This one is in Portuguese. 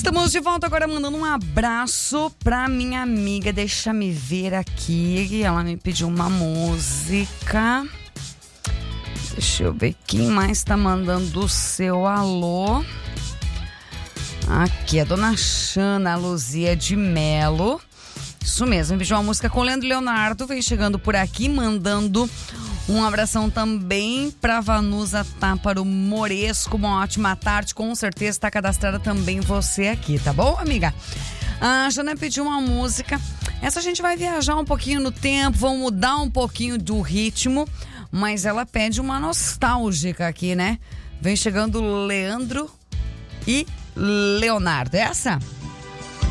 Estamos de volta agora, mandando um abraço pra minha amiga. Deixa me ver aqui. Ela me pediu uma música. Deixa eu ver quem mais tá mandando o seu alô. Aqui, a dona Xana Luzia de Melo. Isso mesmo, me pediu uma música com o Leandro Leonardo. Vem chegando por aqui, mandando um abração também pra Vanusa Táparo Moresco. Uma ótima tarde, com certeza está cadastrada também você aqui, tá bom, amiga? A Jana pediu uma música. Essa a gente vai viajar um pouquinho no tempo, vamos mudar um pouquinho do ritmo, mas ela pede uma nostálgica aqui, né? Vem chegando Leandro e Leonardo. É essa?